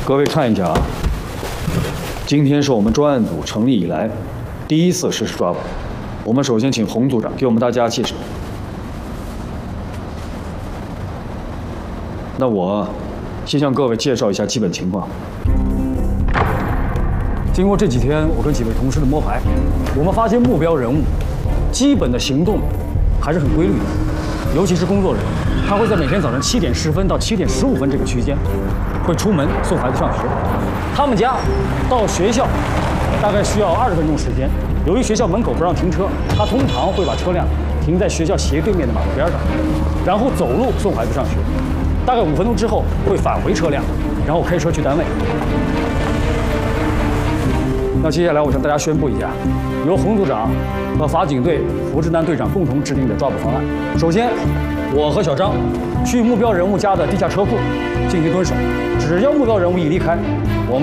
各位看一下啊，今天是我们专案组成立以来第一次实施抓捕。我们首先请洪组长给我们大家介绍。那我先向各位介绍一下基本情况。经过这几天我跟几位同事的摸排，我们发现目标人物基本的行动还是很规律的，尤其是工作人员。 他会在每天早上7点10分到7点15分这个区间，会出门送孩子上学。他们家到学校大概需要20分钟时间。由于学校门口不让停车，他通常会把车辆停在学校斜对面的马路边上，然后走路送孩子上学。大概5分钟之后会返回车辆，然后开车去单位。那接下来我向大家宣布一下，由洪组长和法警队胡志南队长共同制定的抓捕方案。首先， 我和小张去目标人物家的地下车库进行蹲守，只要目标人物一离开，我们